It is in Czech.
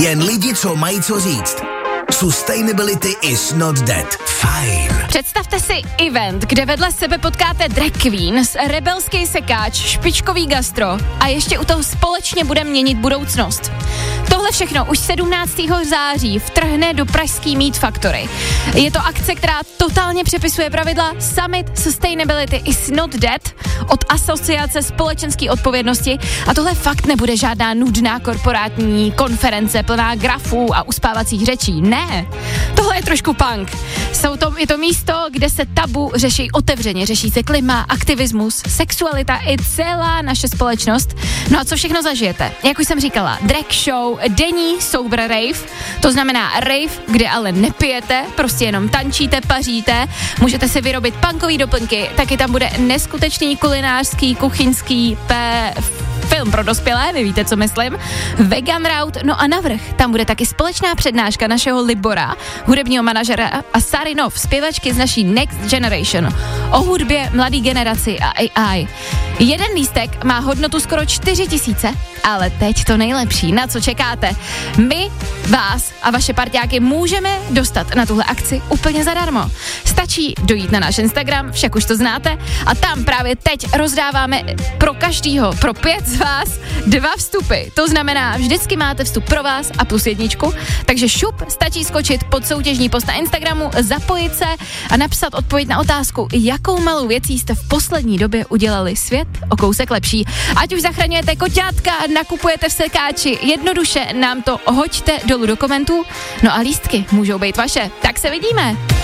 Jen lidi, co mají co říct. Sustainability is not dead. Fajn. Představte si event, kde vedle sebe potkáte drag queens, rebelský sekáč, špičkový gastro a ještě u toho společně bude měnit budoucnost. Tohle všechno už 17. září vtrhne do pražský Meat Factory. Je to akce, která totálně přepisuje pravidla Summit Sustainability is not dead od Asociace společenské odpovědnosti a tohle fakt nebude žádná nudná korporátní konference plná grafů a uspávacích řečí. Ne, tohle je trošku punk. Je to místo, kde se tabu řeší otevřeně, řeší se klima, aktivismus, sexualita i celá naše společnost. No a co všechno zažijete? Jak už jsem říkala, drag show, denní sober rave, to znamená rave, kde ale nepijete, prostě jenom tančíte, paříte, můžete si vyrobit punkový doplňky, taky tam bude neskutečný kulinářský, kuchyňský film pro dospělé, vy víte, co myslím, vegan route, no a navrch, tam bude taky společná přednáška našeho Libora, hudebního manažera a Sary Nov, zpěvačky z naší Next Generation, o hudbě, mladý generaci a AI. Jeden lístek má hodnotu skoro 4 000, ale teď to nejlepší, na co čekáte? My vás a vaše parťáky můžeme dostat na tuhle akci úplně zadarmo. Stačí dojít na náš Instagram, však už to znáte, a tam právě teď rozdáváme pro každýho, pro 5 z vás 2 vstupy. To znamená, vždycky máte vstup pro vás a plus 1, takže šup, stačí skočit pod soutěžní post na Instagramu, zapojit se a napsat odpověď na otázku, jakou malou věcí jste v poslední době udělali svět o kousek lepší. Ať už zachraňujete koťátka, nakupujete v sekáči, jednoduše nám to hoďte dolů do komentů, no a lístky můžou být vaše. Tak se vidíme.